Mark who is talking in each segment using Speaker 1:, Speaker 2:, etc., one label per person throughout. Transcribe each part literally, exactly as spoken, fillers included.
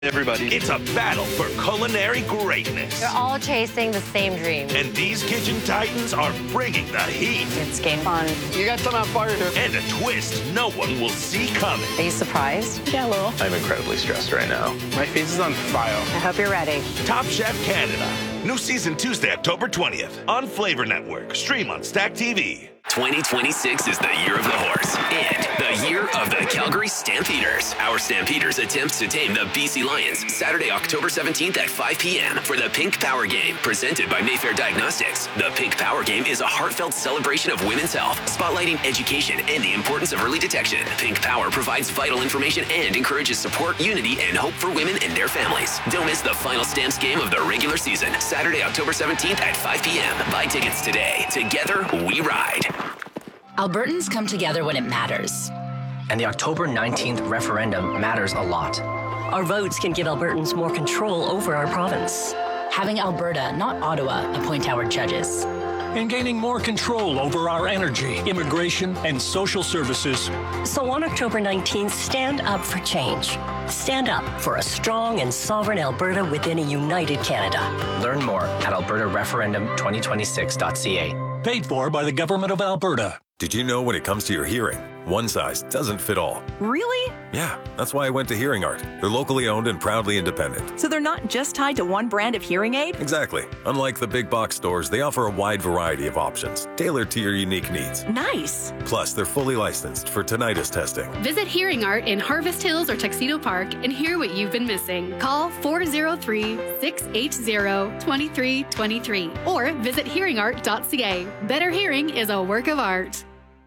Speaker 1: Everybody.
Speaker 2: It's a battle for culinary greatness.
Speaker 3: They're all chasing the same dream.
Speaker 2: And these kitchen titans are bringing the heat.
Speaker 3: It's game on.
Speaker 1: You got something on fire here.
Speaker 2: And a twist no one will see coming.
Speaker 3: Are you surprised?
Speaker 4: Yeah, a little.
Speaker 5: I'm incredibly stressed right now.
Speaker 1: My face is on fire.
Speaker 3: I hope you're ready.
Speaker 2: Top Chef Canada. New season Tuesday, October twentieth on Flavor Network. Stream on Stack T V.
Speaker 6: twenty twenty-six is the year of the horse and the year of the Calgary Stampeders. Our Stampeders attempts to tame the B C Lions Saturday, October seventeenth at five p.m. for the Pink Power Game, presented by Mayfair Diagnostics. The Pink Power Game is a heartfelt celebration of women's health, spotlighting education and the importance of early detection. Pink Power provides vital information and encourages support, unity, and hope for women and their families. Don't miss the final Stamps game of the regular season, Saturday, October seventeenth at five p.m. Buy tickets today. Together, we ride.
Speaker 7: Albertans come together when it matters.
Speaker 8: And the October nineteenth referendum matters a lot.
Speaker 9: Our votes can give Albertans more control over our province.
Speaker 7: Having Alberta, not Ottawa, appoint our judges.
Speaker 10: And gaining more control over our energy, immigration, and social services.
Speaker 9: So on October nineteenth, stand up for change. Stand up for a strong and sovereign Alberta within a united Canada.
Speaker 8: Learn more at alberta referendum twenty twenty-six dot c a.
Speaker 10: Paid for by the Government of Alberta.
Speaker 11: Did you know when it comes to your hearing, one size doesn't fit all?
Speaker 12: Really?
Speaker 11: Yeah, that's why I went to Hearing Art. They're locally owned and proudly independent.
Speaker 12: So they're not just tied to one brand of hearing aid?
Speaker 11: Exactly. Unlike the big box stores, they offer a wide variety of options, tailored to your unique needs.
Speaker 12: Nice.
Speaker 11: Plus, they're fully licensed for tinnitus testing.
Speaker 13: Visit Hearing Art in Harvest Hills or Tuxedo Park and hear what you've been missing. Call four oh three, six eight zero, two three two three or visit hearing art dot c a. Better hearing is a work of art.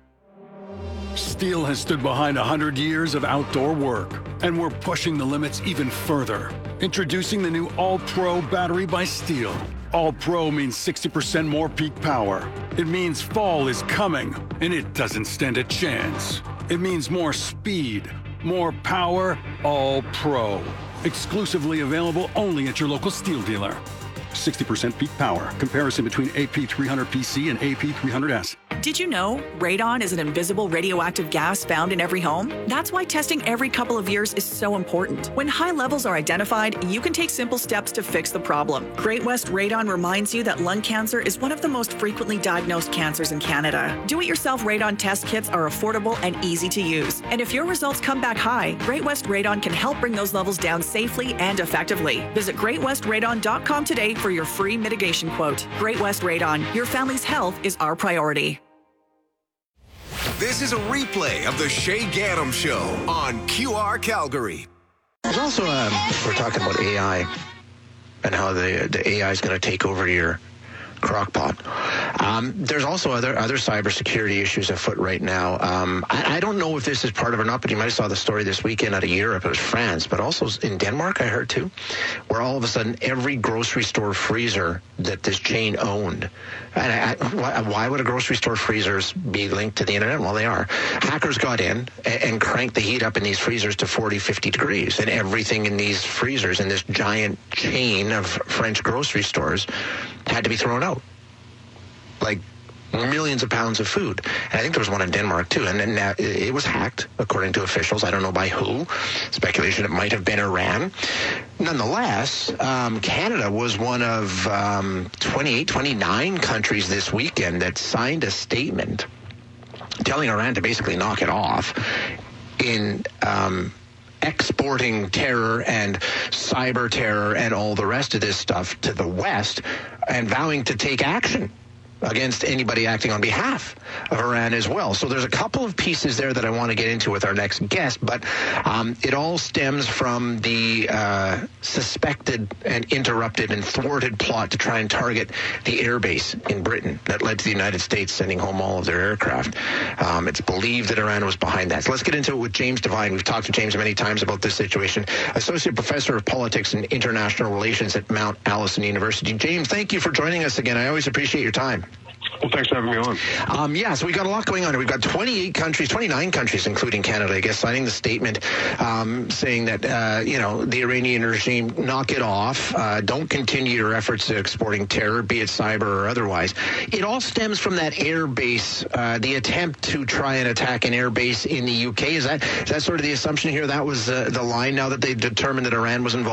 Speaker 14: Steel has stood behind one hundred years of outdoor work, and we're pushing the limits even further. Introducing the new All-Pro battery by Steel. All-Pro means sixty percent more peak power. It means fall is coming, and it doesn't stand a chance. It means more speed, more power, All-Pro. Exclusively available only at your local Steel dealer. sixty percent peak power. Comparison between A P three hundred P C and A P three hundred S.
Speaker 12: Did you know radon is an invisible radioactive gas found in every home? That's why testing every couple of years is so important. When high levels are identified, you can take simple steps to fix the problem. Great West Radon reminds you that lung cancer is one of the most frequently diagnosed cancers in Canada. Do-it-yourself radon test kits are affordable and easy to use. And if your results come back high, Great West Radon can help bring those levels down safely and effectively. Visit great west radon dot com today for your free mitigation quote. Great West Radon, your family's health is our priority.
Speaker 15: This is a replay of the Shay Gaddam Show on Q R Calgary.
Speaker 16: There's also, um, we're talking about A I and how the, the A I is going to take over your crock pot. Um, there's also other other cybersecurity issues afoot right now. Um, I, I don't know if this is part of it or not, but you might have saw the story this weekend out of Europe. It was France, but also in Denmark, I heard too, where all of a sudden every grocery store freezer that this chain owned, and I, I, why, why would a grocery store freezers be linked to the internet? Well, they are. Hackers got in and, and cranked the heat up in these freezers to forty, fifty degrees, and everything in these freezers in this giant chain of French grocery stores had to be thrown out. Like millions of pounds of food. And I think there was one in Denmark too. And then uh, it was hacked, according to officials. I don't know by who. Speculation it might have been Iran. Nonetheless, um, Canada was one of um, twenty-eight, twenty-nine countries this weekend that signed a statement telling Iran to basically knock it off in um, exporting terror and cyber terror and all the rest of this stuff to the West, and vowing to take action against anybody acting on behalf of Iran as well. So there's a couple of pieces there that I want to get into with our next guest, but um, it all stems from the uh, suspected and interrupted and thwarted plot to try and target the airbase in Britain that led to the United States sending home all of their aircraft. Um, it's believed that Iran was behind that. So let's get into it with James Devine. We've talked to James many times about this situation. Associate Professor of Politics and International Relations at Mount Allison University. James, thank you for joining us again. I always appreciate your time.
Speaker 4: Well, thanks for having me on.
Speaker 16: Um, yeah, so we've got a lot going on. We've got twenty-eight countries, twenty-nine countries, including Canada, I guess, signing the statement um, saying that, uh, you know, the Iranian regime, knock it off. Uh, don't continue your efforts at exporting terror, be it cyber or otherwise. It all stems from that air base, uh, the attempt to try and attack an air base in the U K. Is that, is that sort of the assumption here? That was uh, the line now that they've determined that Iran was involved?